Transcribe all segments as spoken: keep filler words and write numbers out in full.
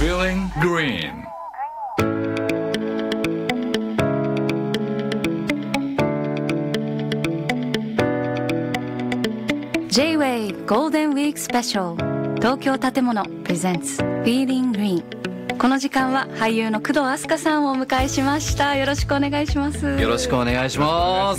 Feeling Green J-Wave ゴールデンウィークスペシャル東京建物プレゼンツ Feeling Green。 この時間は俳優の工藤飛鳥さんをお迎えしました。よろしくお願いします。 よろしくお願いします。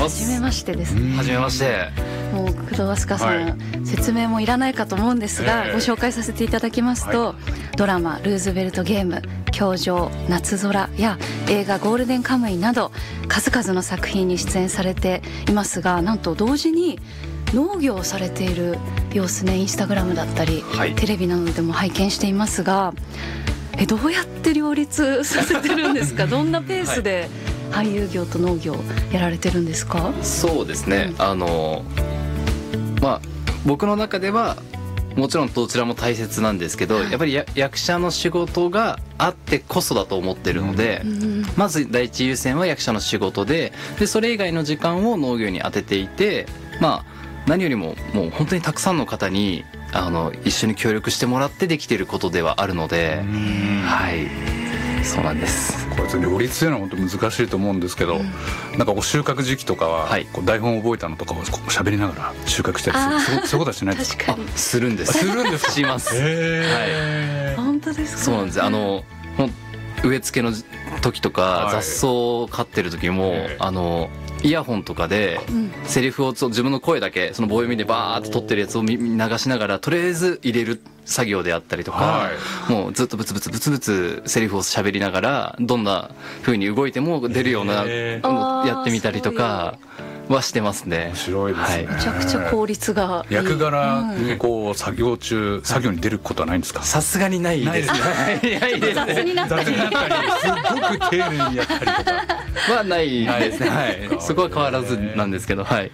はじめましてですね。 はじめまして。 もう工藤飛鳥さん、はい、説明もいらないかと思うんですが、えー、ご紹介させていただきますと、はい、ドラマルーズベルトゲーム、教場、夏空や映画ゴールデンカムイなど数々の作品に出演されていますが、なんと同時に農業をされている様子ね、インスタグラムだったり、はい、テレビなどでも拝見していますが、えどうやって両立させてるんですか？どんなペースで俳優業と農業やられてるんですか？ そうですね、うん、あのまあ僕の中ではもちろんどちらも大切なんですけど、はい、やっぱり役者の仕事があってこそだと思ってるので、うん、まず第一優先は役者の仕事で、でそれ以外の時間を農業に当てていて、まあ何よりももう本当にたくさんの方にあの一緒に協力してもらってできていることではあるので、はい、そうなんです。 これ両立というのは本当難しいと思うんですけど、うん、なんかこう収穫時期とかは、はい、こう台本を覚えたのとかを喋りながら収穫したりする、そういうことはしないですか？ 確かにするんです。 するんですします。 へー、 はい、本当ですか？ そうなんです。あの植え付けの時とか、はい、雑草を刈ってる時もあのイヤホンとかでセリフを自分の声だけその棒読みでバーって撮ってるやつを流しながらとりあえず入れる作業であったりとか、はい、もうずっとブツブツブツブツセリフを喋りながらどんな風に動いても出るようなやってみたりとかはしてますね。 面白いですね、 はい、めちゃくちゃ効率がいい。 役柄にこう作業中、うん、作業に出ることはないんですか？ さすがにないですね。 雑になったりすごく丁寧にやったりとかはないですね、はい、そこは変わらずなんですけど、はい、